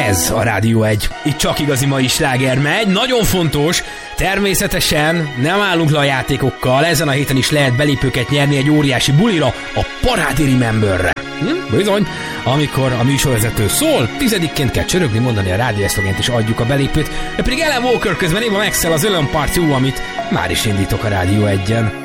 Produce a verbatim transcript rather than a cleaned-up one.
Ez a Rádió egy. Itt csak igazi mai sláger megy. Nagyon fontos, természetesen nem állunk le a játékokkal. Ezen a héten is lehet belépőket nyerni egy óriási bulira, a Parádi Rememberre. Hm? Bizony, amikor a műsorvezető szól, tizedikként kell csörögni, mondani a rádió eszlogent, és adjuk a belépőt. De pedig Ellen Walker közben Eva Maxwell az Ölön Part Jó, amit már is indítok a Rádió egyen.